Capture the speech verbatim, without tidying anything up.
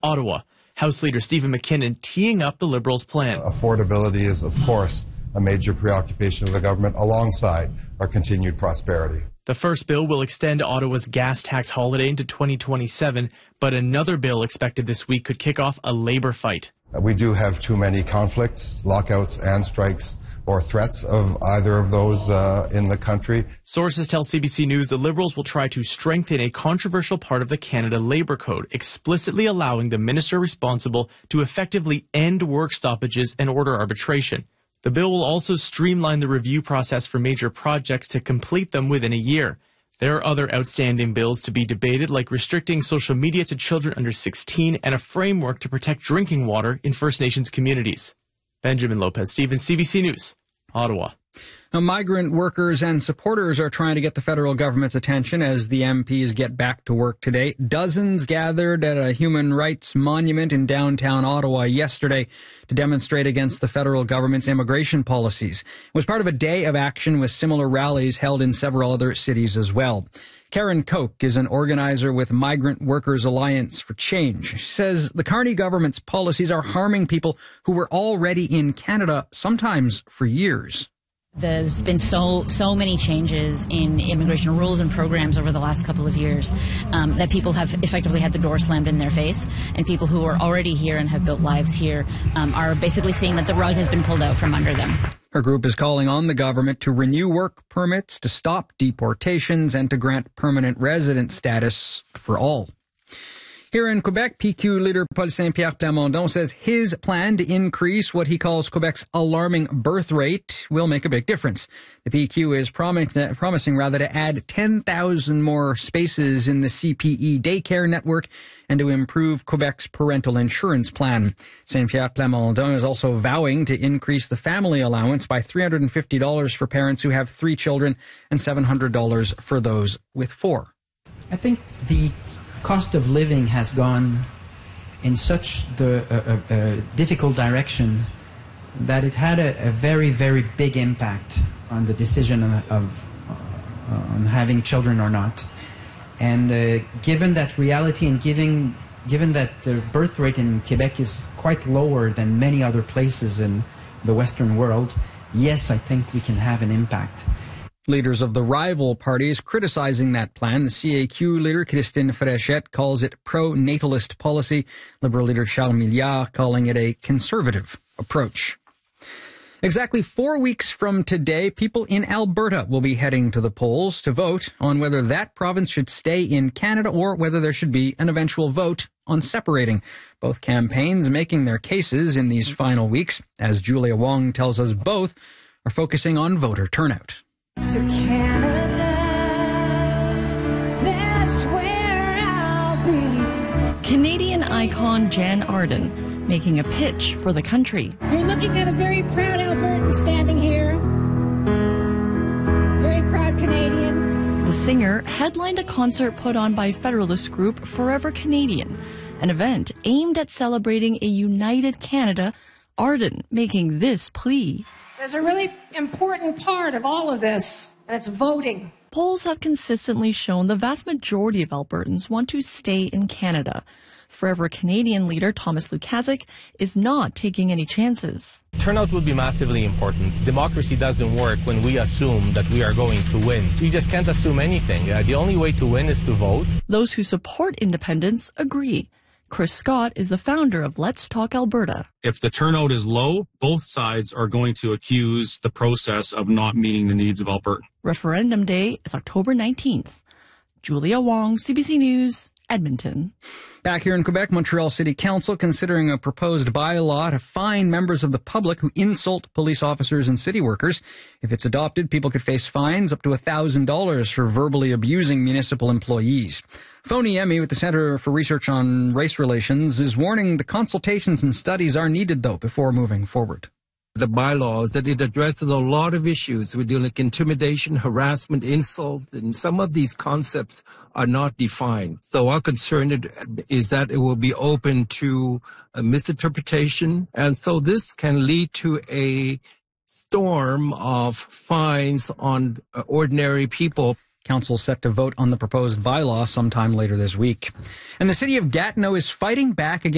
Ottawa. House Leader Stephen McKinnon teeing up the Liberals' plan. Affordability is, of course, a major preoccupation of the government alongside our continued prosperity. The first bill will extend Ottawa's gas tax holiday into twenty twenty-seven, but another bill expected this week could kick off a Labour fight. We do have too many conflicts, lockouts and strikes or threats of either of those uh, in the country. Sources tell C B C News the Liberals will try to strengthen a controversial part of the Canada Labour Code, explicitly allowing the minister responsible to effectively end work stoppages and order arbitration. The bill will also streamline the review process for major projects to complete them within a year. There are other outstanding bills to be debated, like restricting social media to children under sixteen and a framework to protect drinking water in First Nations communities. Benjamin Lopez-Stevens, C B C News, Ottawa. Now, migrant workers and supporters are trying to get the federal government's attention as the M Ps get back to work today. Dozens gathered at a human rights monument in downtown Ottawa yesterday to demonstrate against the federal government's immigration policies. It was part of a day of action with similar rallies held in several other cities as well. Karen Koch is an organizer with Migrant Workers Alliance for Change. She says the Carney government's policies are harming people who were already in Canada, sometimes for years. There's been so so many changes in immigration rules and programs over the last couple of years um, that people have effectively had the door slammed in their face, and people who are already here and have built lives here um, are basically seeing that the rug has been pulled out from under them. Her group is calling on the government to renew work permits, to stop deportations, and to grant permanent resident status for all. Here in Quebec, P Q leader Paul Saint-Pierre Plamondon says his plan to increase what he calls Quebec's alarming birth rate will make a big difference. The P Q is promising, promising rather to add ten thousand more spaces in the C P E daycare network and to improve Quebec's parental insurance plan. Saint-Pierre Plamondon is also vowing to increase the family allowance by three hundred fifty dollars for parents who have three children and seven hundred dollars for those with four. I think the cost of living has gone in such the uh, uh, uh, difficult direction that it had a, a very, very big impact on the decision of, of uh, on having children or not. And uh, given that reality and given, given that the birth rate in Quebec is quite lower than many other places in the Western world, yes, I think we can have an impact. Leaders of the rival parties criticizing that plan. The C A Q leader, Christine Fréchette, calls it pro-natalist policy. Liberal leader Charles Milliard calling it a conservative approach. Exactly four weeks from today, people in Alberta will be heading to the polls to vote on whether that province should stay in Canada or whether there should be an eventual vote on separating. Both campaigns making their cases in these final weeks. As Julia Wong tells us, both are focusing on voter turnout. To Canada, that's where I'll be. Canadian icon Jan Arden making a pitch for the country. You're looking at a very proud Albertan standing here. Very proud Canadian. The singer headlined a concert put on by Federalist group Forever Canadian, an event aimed at celebrating a united Canada. Arden making this plea. There's a really important part of all of this, and it's voting. Polls have consistently shown the vast majority of Albertans want to stay in Canada. Forever Canadian leader Thomas Lukaszuk is not taking any chances. Turnout will be massively important. Democracy doesn't work when we assume that we are going to win. You just can't assume anything. Uh, the only way to win is to vote. Those who support independence agree. Chris Scott is the founder of Let's Talk Alberta. If the turnout is low, both sides are going to accuse the process of not meeting the needs of Alberta. Referendum day is October nineteenth. Julia Wong, C B C News, Edmonton. Back here in Quebec, Montreal City Council considering a proposed bylaw to fine members of the public who insult police officers and city workers. If it's adopted, people could face fines up to one thousand dollars for verbally abusing municipal employees. Phony Emmy with the Centre for Research on Race Relations is warning the consultations and studies are needed, though, before moving forward. The bylaws that it addresses a lot of issues. We're dealing with intimidation, harassment, insult, and some of these concepts are not defined. So our concern is that it will be open to a misinterpretation. And so this can lead to a storm of fines on ordinary people. Council set to vote on the proposed bylaw sometime later this week. And the city of Gatineau is fighting back against